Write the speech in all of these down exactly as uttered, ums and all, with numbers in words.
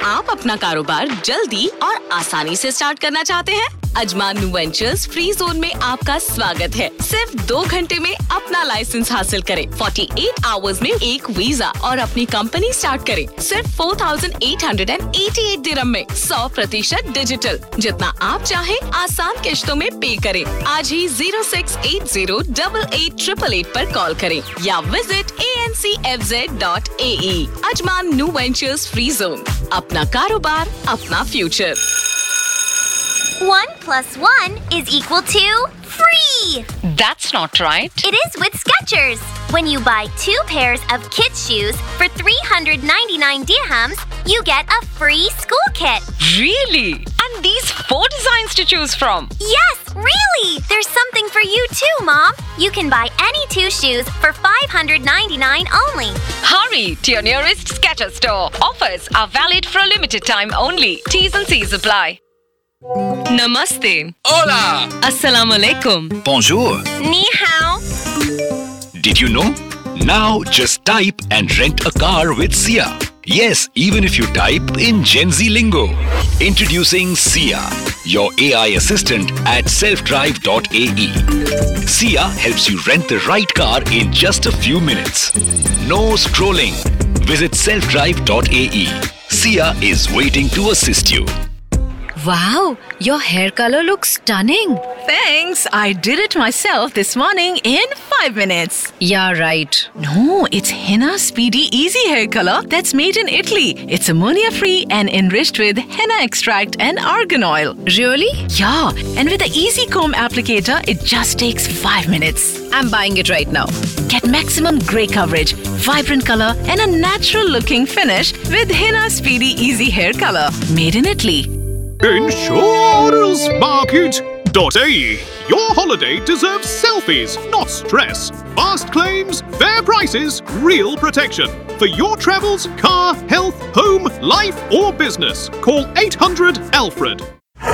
आप अपना कारोबार जल्दी और आसानी से स्टार्ट करना चाहते हैं? Ajman new ventures free zone में आपका स्वागत है। सिर्फ दो घंटे में अपना लाइसेंस हासिल करें, अड़तालीस आवर्स में एक वीजा और अपनी कंपनी स्टार्ट करें। सिर्फ चार हज़ार आठ सौ अट्ठासी दिरहम में सौ प्रतिशत डिजिटल। जितना आप चाहें आसान किश्तों में पे करें। आज ही zero six eight zero double eight triple eight पर कॉल करें या visit A N C F Z dot A E. Ajman new ventures free zone, अपना कारोबार अपना future. One plus one is equal to free. That's not right. It is with Skechers. When you buy two pairs of kids' shoes for three hundred ninety-nine dirhams, you get a free school kit. Really? And these four designs to choose from? Yes, really! There's something for you too, Mom. You can buy any two shoes for five hundred ninety-nine only. Hurry to your nearest Skechers store. Offers are valid for a limited time only. T's and C's apply. Namaste. Hola. Assalamu alaikum. Bonjour. Ni hao. Did you know? Now just type and rent a car with Sia. Yes, even if you type in Gen Z lingo. Introducing Sia, your A I assistant at self drive dot a e. Sia helps you rent the right car in just a few minutes. No scrolling. Visit self drive dot a e. Sia is waiting to assist you. Wow, your hair color looks stunning. Thanks. I did it myself this morning in five minutes. Yeah, right. No, it's Henna Speedy Easy Hair Color that's made in Italy. It's ammonia-free and enriched with henna extract and argan oil. Really? Yeah, and with the Easy Comb applicator, it just takes five minutes. I'm buying it right now. Get maximum grey coverage, vibrant color, and a natural-looking finish with Henna Speedy Easy Hair Color. Made in Italy. Insurance Market dot a e. Your holiday deserves selfies, not stress. Fast claims, fair prices, real protection. For your travels, car, health, home, life or business, call eight hundred Alfred.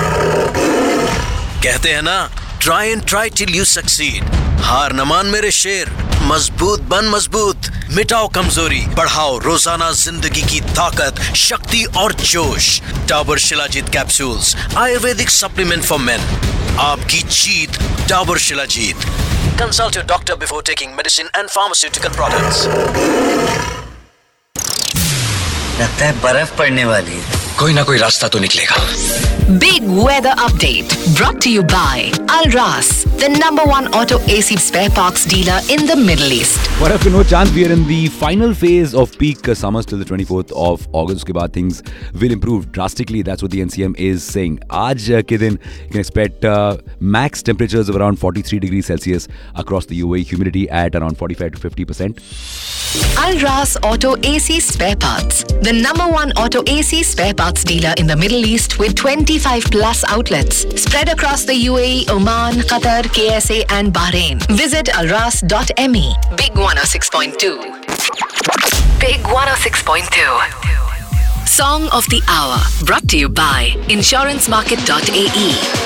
कहते हैं ना, try and try till you succeed. हार न मान मेरे शेर, मजबूत बन मजबूत, मिटाओ कमजोरी, बढ़ाओ रोजाना जिंदगी की ताकत, शक्ति और जोश। Dabur shilajit capsules, Ayurvedic supplement for main. आपकी जीत, Dabur shilajit. Consult your doctor before taking medicine and pharmaceutical products. लगता है बर्फ पड़ने वाली है। कोई ना कोई रास्ता तो निकलेगा। Big weather update brought to you by Al Ras, the number one auto A C spare parts dealer in the Middle East. What if no chance we are in the final phase of peak summers till the twenty-fourth of August. Uske baad things will improve drastically. That's what the N C M is saying. Aaj ke din you can expect uh, max temperatures of around forty-three degrees Celsius across the U A E. Humidity at around forty-five to fifty percent. Al Ras Auto A C Spare Parts, the number one auto A C spare parts dealer in the Middle East with twenty-five plus outlets spread across the U A E, Oman, Qatar, K S A and Bahrain. Visit al ras dot m e. Big one oh six point two. Big one oh six point two. Song of the Hour brought to you by insurance market dot a e.